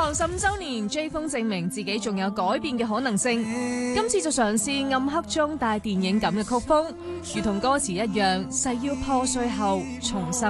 後15週年，J 風證明自己仲有改變嘅可能性。今次就嘗試暗黑中帶電影感嘅曲風，如同歌詞一樣，誓要破碎後重生。